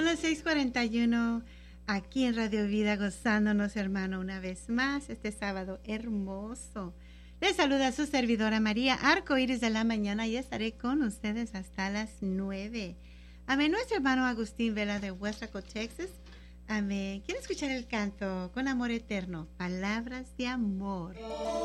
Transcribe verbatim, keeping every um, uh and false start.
Son las seis cuarenta y uno aquí en Radio Vida, gozándonos, hermano, una vez más este sábado hermoso. Les saluda su servidora María, Arco Iris de la Mañana, y estaré con ustedes hasta las nueve. Amén. Nuestro hermano Agustín Vela de Westlaco, Texas. Amén. ¿Quiere escuchar el canto con amor eterno? Palabras de amor.